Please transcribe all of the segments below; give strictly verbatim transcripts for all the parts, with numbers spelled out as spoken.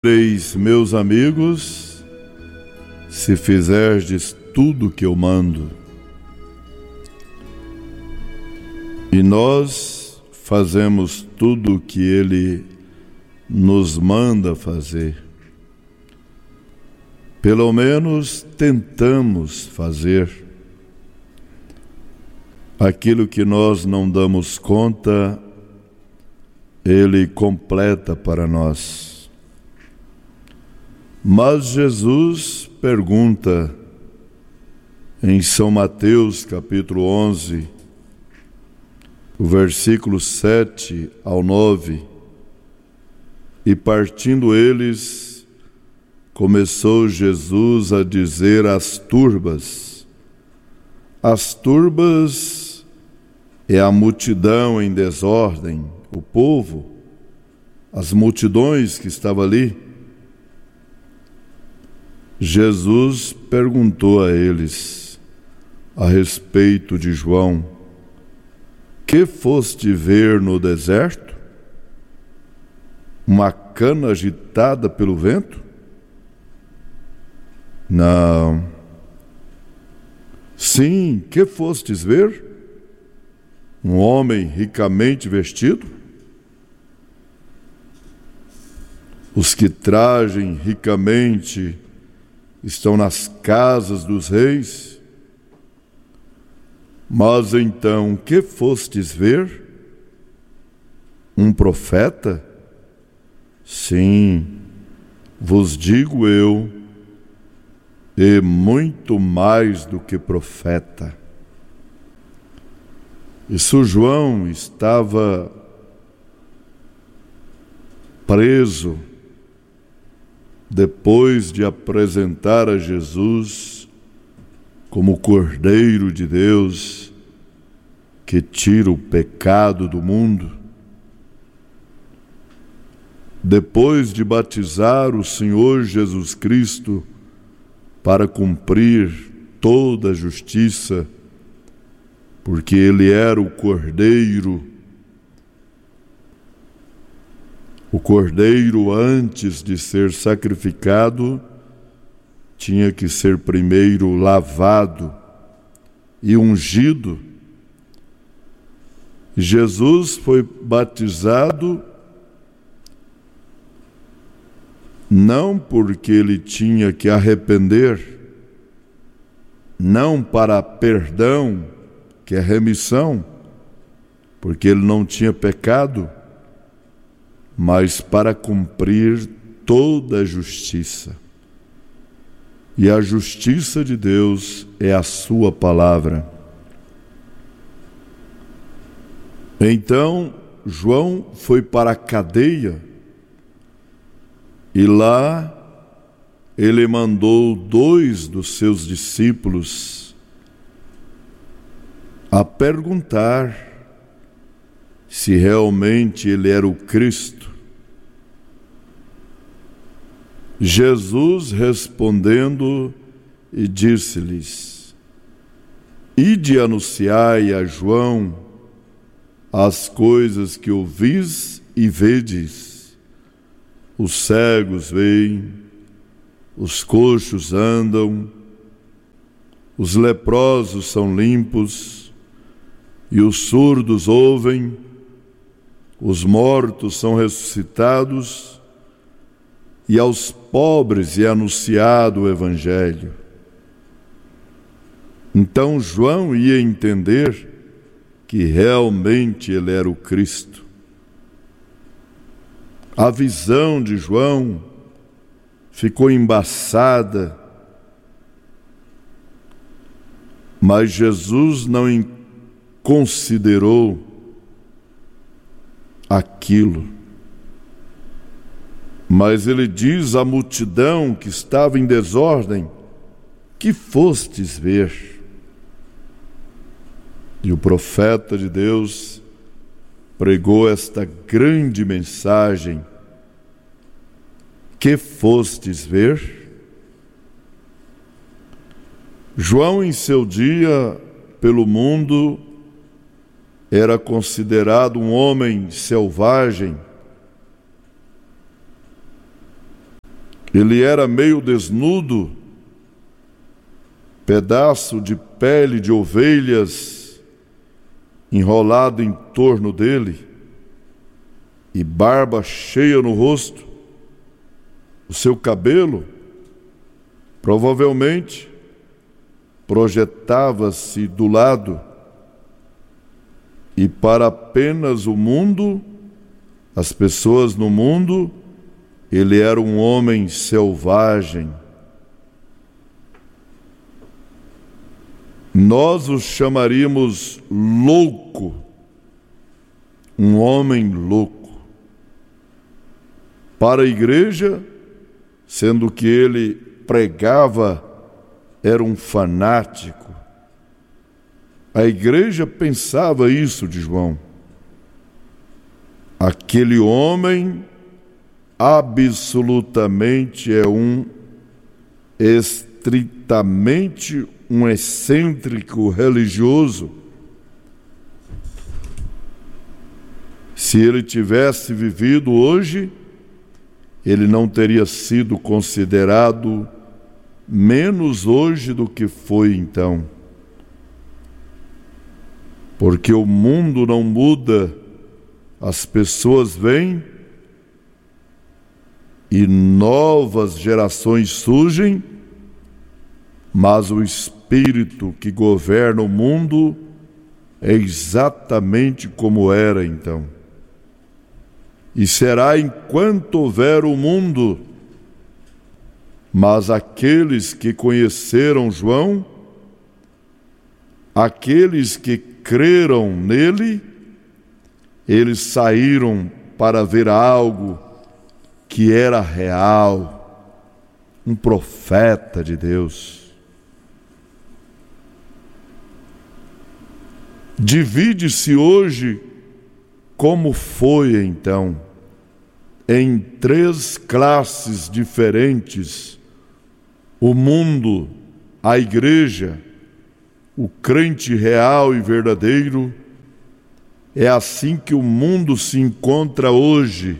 Sereis meus amigos, se fizerdes tudo o que eu mando. E nós fazemos tudo o que Ele nos manda fazer. Pelo menos tentamos fazer. Aquilo que nós não damos conta, Ele completa para nós. Mas Jesus pergunta em São Mateus capítulo onze, o versículo sete ao nove, e partindo eles, começou Jesus a dizer às turbas. As turbas é a multidão em desordem, o povo, as multidões que estavam ali. Jesus perguntou a eles a respeito de João: que foste ver no deserto? Uma cana agitada pelo vento? Não. Sim, que fostes ver? Um homem ricamente vestido? Os que tragem ricamente estão nas casas dos reis. Mas então, que fostes ver? Um profeta? Sim, vos digo eu, e muito mais do que profeta. Isso João estava preso depois de apresentar a Jesus como Cordeiro de Deus que tira o pecado do mundo. Depois de batizar o Senhor Jesus Cristo para cumprir toda a justiça, porque Ele era o Cordeiro, o cordeiro, antes de ser sacrificado, tinha que ser primeiro lavado e ungido. Jesus foi batizado não porque ele tinha que arrepender, não para perdão, que é remissão, porque ele não tinha pecado, mas para cumprir toda a justiça. E a justiça de Deus é a sua palavra. Então, João foi para a cadeia e lá ele mandou dois dos seus discípulos a perguntar se realmente ele era o Cristo. Jesus respondendo e disse-lhes: ide anunciai a João as coisas que ouvis e vedes. Os cegos veem, os coxos andam, os leprosos são limpos, e os surdos ouvem, os mortos são ressuscitados, e aos pobres é anunciado o Evangelho. Então João ia entender que realmente ele era o Cristo. A visão de João ficou embaçada, mas Jesus não considerou aquilo. Mas ele diz à multidão que estava em desordem: que fostes ver? E o profeta de Deus pregou esta grande mensagem: que fostes ver? João, em seu dia, pelo mundo, era considerado um homem selvagem, Ele era meio desnudo, pedaço de pele de ovelhas enrolado em torno dele e barba cheia no rosto. O seu cabelo provavelmente projetava-se do lado, e para apenas o mundo, as pessoas no mundo, ele era um homem selvagem. Nós o chamaríamos louco, um homem louco. Para a igreja, sendo que ele pregava, era um fanático. A igreja pensava isso de João. Aquele homem absolutamente é um estritamente um excêntrico religioso. Se ele tivesse vivido hoje, ele não teria sido considerado menos hoje do que foi então. Porque o mundo não muda, as pessoas vêm e novas gerações surgem, mas o espírito que governa o mundo é exatamente como era então. E será enquanto houver o mundo. Mas aqueles que conheceram João, aqueles que creram nele, eles saíram para ver algo que era real, um profeta de Deus. Divide-se hoje, como foi então, em três classes diferentes: o mundo, a igreja, o crente real e verdadeiro. É assim que o mundo se encontra hoje.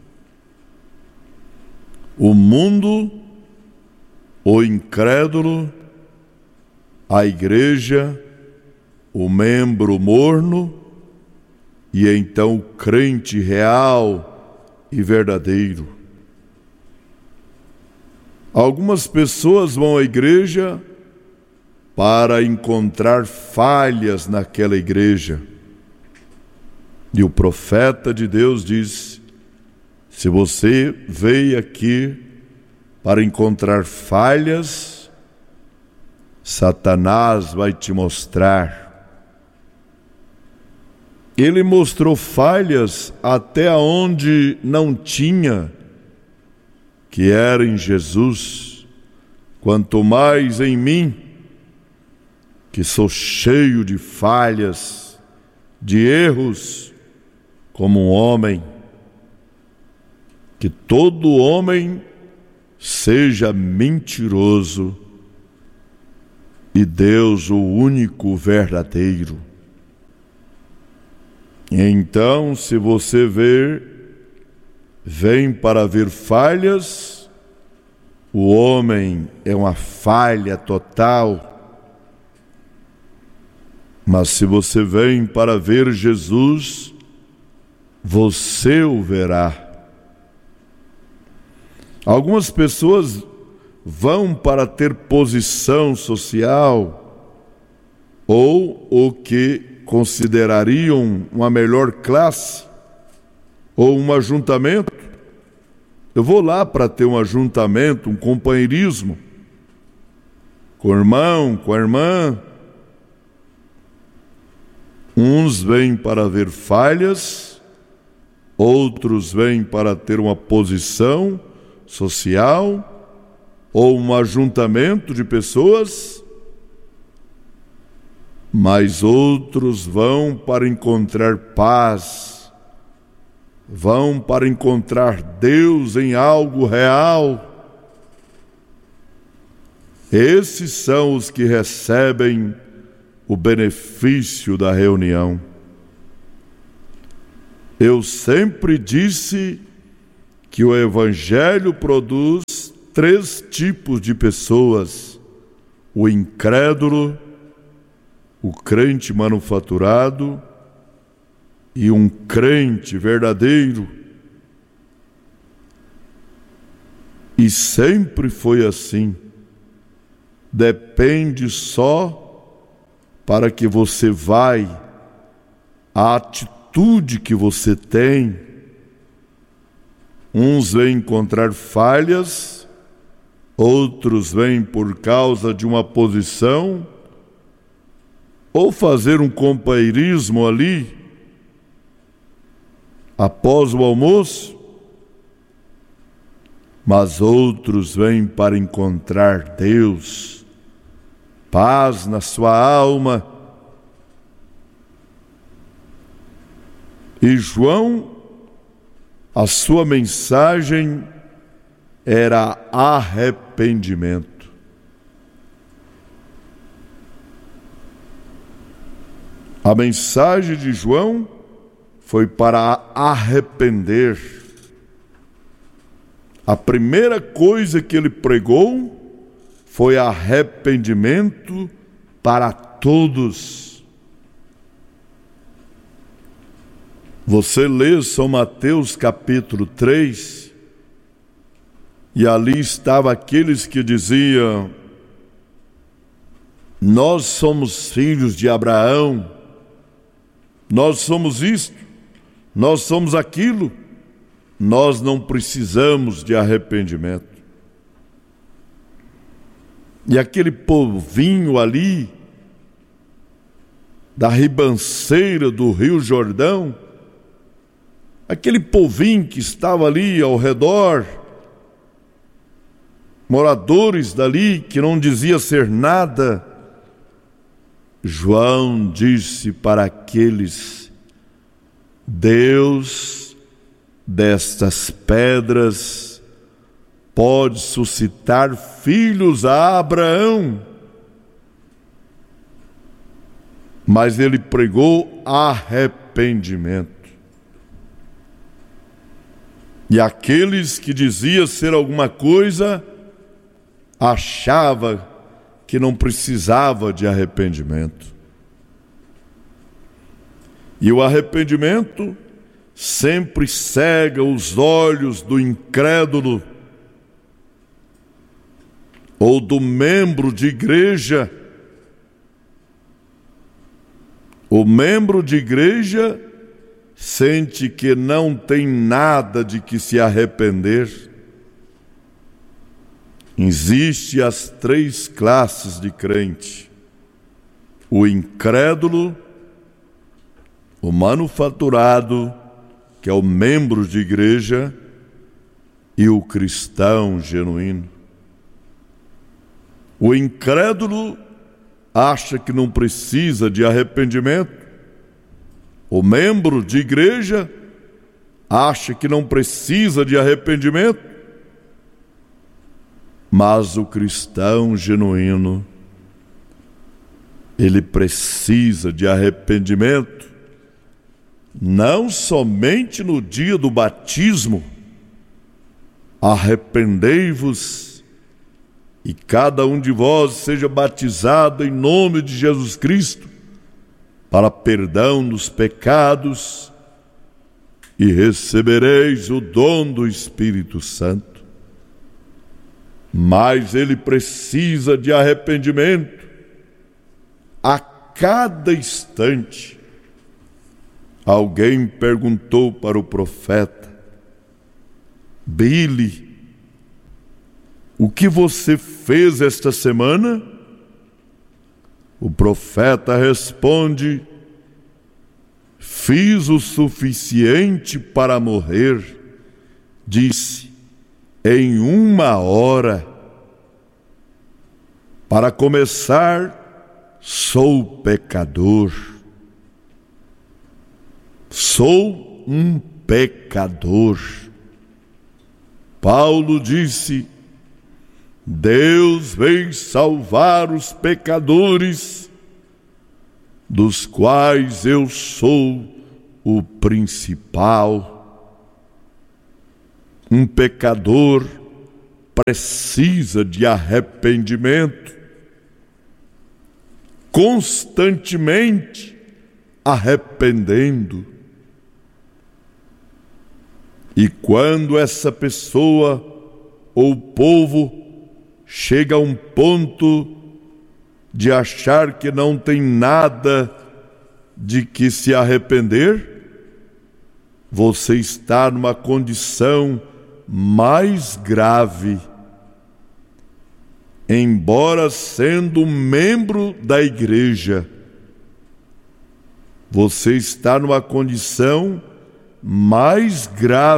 O mundo, o incrédulo, a igreja, o membro morno, e então o crente real e verdadeiro. Algumas pessoas vão à igreja para encontrar falhas naquela igreja. E o profeta de Deus diz: se você veio aqui para encontrar falhas, Satanás vai te mostrar. Ele mostrou falhas até onde não tinha, que era em Jesus. Quanto mais em mim, que sou cheio de falhas, de erros, como um homem. Que todo homem seja mentiroso e Deus o único verdadeiro. Então, se você ver, vem para ver falhas, o homem é uma falha total. Mas se você vem para ver Jesus, você o verá. Algumas pessoas vão para ter posição social ou o que considerariam uma melhor classe ou um ajuntamento. Eu vou lá para ter um ajuntamento, um companheirismo com o irmão, com a irmã. Uns vêm para ver falhas, outros vêm para ter uma posição social ou um ajuntamento de pessoas, mas outros vão para encontrar paz, vão para encontrar Deus em algo real. Esses são os que recebem o benefício da reunião. Eu sempre disse que o Evangelho produz três tipos de pessoas: o incrédulo, o crente manufaturado e um crente verdadeiro. E sempre foi assim. Depende só para que você vai, a atitude que você tem. Uns vêm encontrar falhas, outros vêm por causa de uma posição, ou fazer um companheirismo ali, após o almoço, mas outros vêm para encontrar Deus, paz na sua alma. E João, a sua mensagem era arrependimento. A mensagem de João foi para arrepender. A primeira coisa que ele pregou foi arrependimento para todos. Você lê São Mateus capítulo três, e ali estavam aqueles que diziam: nós somos filhos de Abraão, nós somos isto, nós somos aquilo, nós não precisamos de arrependimento. E aquele povinho ali, da ribanceira do Rio Jordão, aquele povinho que estava ali ao redor, moradores dali, que não dizia ser nada, João disse para aqueles: Deus destas pedras pode suscitar filhos a Abraão. Mas ele pregou arrependimento. E aqueles que diziam ser alguma coisa, achava que não precisava de arrependimento. E o arrependimento sempre cega os olhos do incrédulo ou do membro de igreja. O membro de igreja sente que não tem nada de que se arrepender. Existem as três classes de crente: o incrédulo, o manufaturado, que é o membro de igreja, e o cristão genuíno. O incrédulo acha que não precisa de arrependimento. O membro de igreja acha que não precisa de arrependimento. Mas o cristão genuíno, ele precisa de arrependimento, não somente no dia do batismo. Arrependei-vos e cada um de vós seja batizado em nome de Jesus Cristo para perdão dos pecados, e recebereis o dom do Espírito Santo. Mas ele precisa de arrependimento a cada instante. Alguém perguntou para o profeta: Bili, o que você fez esta semana? O profeta responde: fiz o suficiente para morrer. Disse: em uma hora. Para começar, sou pecador. Sou um pecador. Paulo disse: Deus veio salvar os pecadores, dos quais eu sou o principal. Um pecador precisa de arrependimento, constantemente arrependendo. E quando essa pessoa ou povo chega a um ponto de achar que não tem nada de que se arrepender, você está numa condição mais grave. Embora sendo membro da igreja, você está numa condição mais grave